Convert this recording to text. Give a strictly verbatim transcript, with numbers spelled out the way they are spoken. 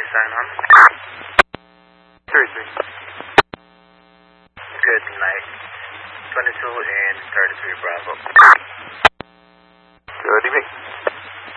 sign on. three three. Good night. twenty-two and thirty-three Bravo. Good evening.